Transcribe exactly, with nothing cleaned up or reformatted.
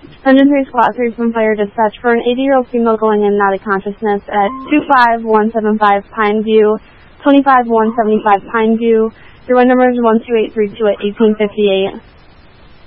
Engine three Squad three from Fire Dispatch for an eighty-year-old female going in and out of consciousness at two five one seven five Pine View, two five one seven five Pine View. Your run number is one two eight three two at eighteen fifty-eight.